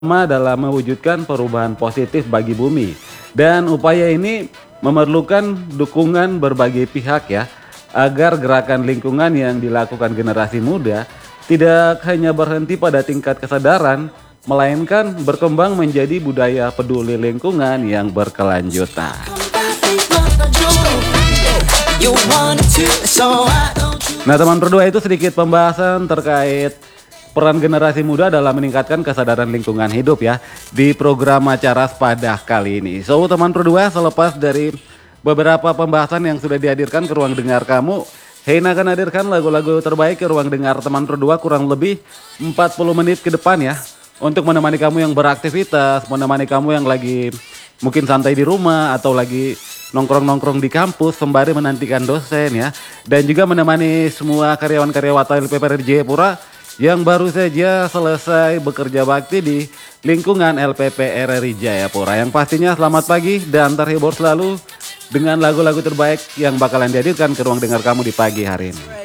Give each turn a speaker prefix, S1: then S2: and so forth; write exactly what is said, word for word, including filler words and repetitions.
S1: dalam mewujudkan perubahan positif bagi bumi. Dan upaya ini memerlukan dukungan berbagai pihak ya, agar gerakan lingkungan yang dilakukan generasi muda tidak hanya berhenti pada tingkat kesadaran, melainkan berkembang menjadi budaya peduli lingkungan yang berkelanjutan. Nah teman berdua, itu sedikit pembahasan terkait peran generasi muda dalam meningkatkan kesadaran lingkungan hidup ya di program acara Sepadah kali ini. So teman berdua, selepas dari beberapa pembahasan yang sudah dihadirkan ke ruang dengar kamu, Heina akan hadirkan lagu-lagu terbaik ke ruang dengar teman berdua kurang lebih empat puluh menit ke depan ya, untuk menemani kamu yang beraktivitas, menemani kamu yang lagi mungkin santai di rumah atau lagi nongkrong-nongkrong di kampus sembari menantikan dosen ya, dan juga menemani semua karyawan-karyawati L P P R I Jayapura yang baru saja selesai bekerja bakti di lingkungan L P P R R I Jayapura. Yang pastinya selamat pagi dan terhibur selalu dengan lagu-lagu terbaik yang bakalan dihadirkan ke ruang dengar kamu di pagi hari ini.